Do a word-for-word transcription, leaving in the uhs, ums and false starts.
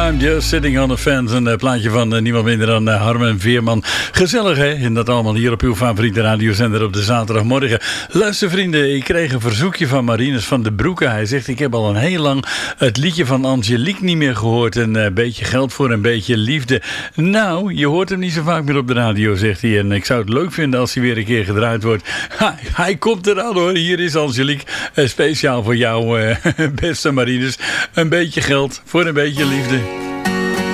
I'm just sitting on the fence. Een uh, plaatje van uh, niemand minder dan uh, Harmen Veerman. Gezellig, hè? En dat allemaal hier op uw favoriete radiozender op de zaterdagmorgen. Luister vrienden, ik kreeg een verzoekje van Marinus van den Broeke. Hij zegt, ik heb al een heel lang het liedje van Angelique niet meer gehoord. Een uh, beetje geld voor een beetje liefde. Nou, je hoort hem niet zo vaak meer op de radio, zegt hij. En ik zou het leuk vinden als hij weer een keer gedraaid wordt. Ha, hij komt eraan hoor. Hier is Angelique. Uh, speciaal voor jou, uh, beste Marinus. Een beetje geld voor een beetje liefde.